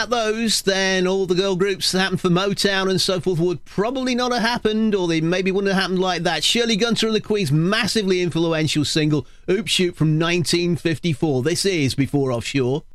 those, then all the girl groups that happened for Motown and so forth would probably not have happened, or they maybe wouldn't have happened like that. Shirley Gunter and the Queen's massively influential single, Oop Shoot, from 1954. This is Before Offshore.